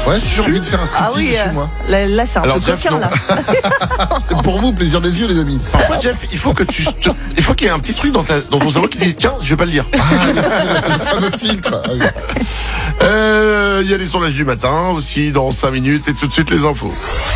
Ouais, si j'ai envie de faire un striptease chez moi. Là c'est un Alors, peu Jeff, coquin, non. là. C'est pour vous, plaisir des yeux, les amis. Parfois, Jeff, il faut qu'il y ait un petit truc dans ton cerveau qui dise tiens, je vais pas le dire. Le fameux filtre. Il y a les sondages du matin aussi dans 5 minutes et tout de suite les infos.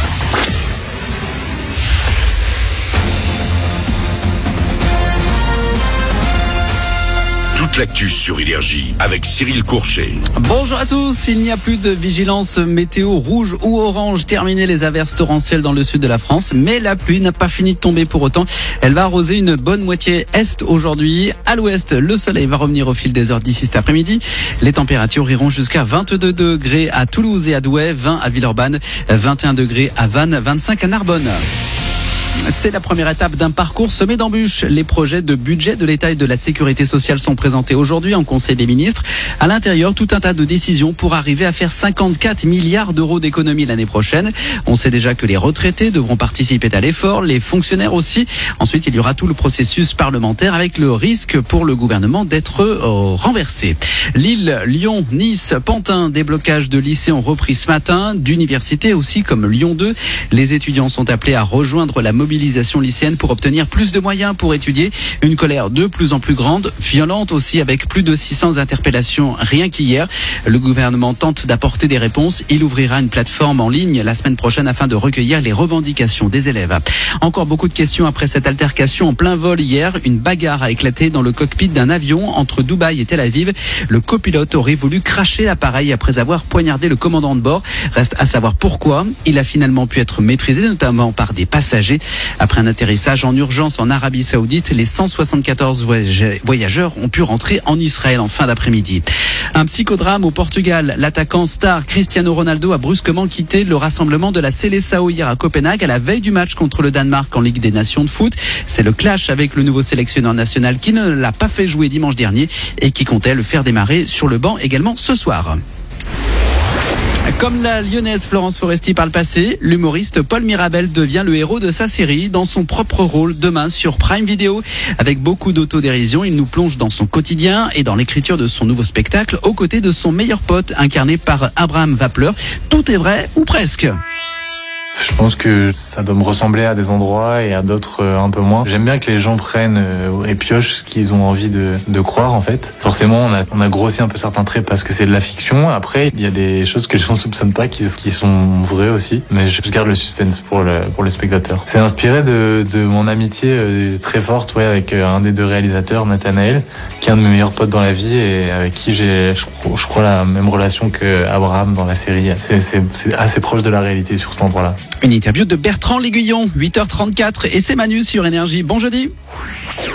Toute l'actu sur Énergie avec Cyril Courchet. Bonjour à tous, il n'y a plus de vigilance météo rouge ou orange. Terminé les averses torrentielles dans le sud de la France, mais la pluie n'a pas fini de tomber pour autant. Elle va arroser une bonne moitié est aujourd'hui. À l'ouest, le soleil va revenir au fil des heures d'ici cet après-midi. Les températures iront jusqu'à 22 degrés à Toulouse et à Douai, 20 à Villeurbanne, 21 degrés à Vannes, 25 à Narbonne. C'est la première étape d'un parcours semé d'embûches. Les projets de budget de l'État et de la Sécurité sociale sont présentés aujourd'hui en Conseil des ministres. À l'intérieur, tout un tas de décisions pour arriver à faire 54 milliards d'euros d'économies l'année prochaine. On sait déjà que les retraités devront participer à l'effort, les fonctionnaires aussi. Ensuite, il y aura tout le processus parlementaire avec le risque pour le gouvernement d'être renversé. Lille, Lyon, Nice, Pantin, des blocages de lycées ont repris ce matin, d'universités aussi comme Lyon 2. Les étudiants sont appelés à rejoindre la mobilisation lycéenne pour obtenir plus de moyens pour étudier. Une colère de plus en plus grande, violente aussi, avec plus de 600 interpellations rien qu'hier. Le gouvernement tente d'apporter des réponses. Il ouvrira une plateforme en ligne la semaine prochaine afin de recueillir les revendications des élèves. Encore beaucoup de questions après cette altercation en plein vol hier. Une bagarre a éclaté dans le cockpit d'un avion entre Dubaï et Tel Aviv. Le copilote aurait voulu cracher l'appareil après avoir poignardé le commandant de bord. Reste à savoir pourquoi. Il a finalement pu être maîtrisé, notamment par des passagers. Après un atterrissage en urgence en Arabie Saoudite, les 174 voyageurs ont pu rentrer en Israël en fin d'après-midi. Un psychodrame au Portugal. L'attaquant star Cristiano Ronaldo a brusquement quitté le rassemblement de la Seleção hier à Copenhague à la veille du match contre le Danemark en Ligue des Nations de foot. C'est le clash avec le nouveau sélectionneur national qui ne l'a pas fait jouer dimanche dernier et qui comptait le faire démarrer sur le banc également ce soir. Comme la lyonnaise Florence Foresti par le passé, l'humoriste Paul Mirabel devient le héros de sa série dans son propre rôle demain sur Prime Video. Avec beaucoup d'autodérision, il nous plonge dans son quotidien et dans l'écriture de son nouveau spectacle aux côtés de son meilleur pote incarné par Abraham Vappleur. Tout est vrai ou presque. Je pense que ça doit me ressembler à des endroits et à d'autres un peu moins. J'aime bien que les gens prennent et piochent ce qu'ils ont envie de croire en fait. Forcément, on a grossi un peu certains traits parce que c'est de la fiction. Après, il y a des choses que les gens soupçonnent pas qui sont vraies aussi. Mais je garde le suspense pour le spectateur. C'est inspiré de mon amitié très forte avec un des deux réalisateurs, Nathanaël, qui est un de mes meilleurs potes dans la vie et avec qui j'ai, je crois, la même relation que Abraham dans la série. C'est assez proche de la réalité sur cet endroit-là. Une interview de Bertrand L'Aiguillon, 8h34 et c'est Manu sur Énergie. Bon jeudi.